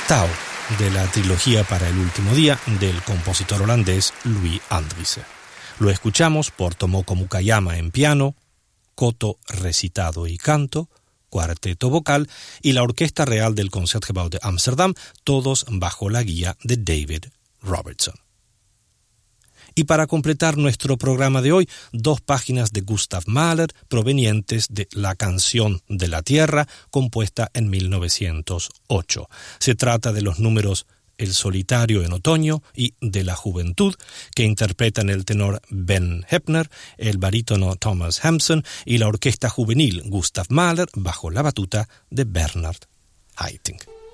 Tao, de la trilogía para el último día del compositor holandés Louis Andriessen. Lo escuchamos por Tomoko Mukayama en piano, koto recitado y canto, cuarteto vocal y la Orquesta Real del Concertgebouw de Ámsterdam, todos bajo la guía de David Robertson. Y para completar nuestro programa de hoy, 2 páginas de Gustav Mahler provenientes de La Canción de la Tierra, compuesta en 1908. Se trata de los números El Solitario en Otoño y De la Juventud, que interpretan el tenor Ben Heppner, el barítono Thomas Hampson y la orquesta juvenil Gustav Mahler bajo la batuta de Bernhard Haitink.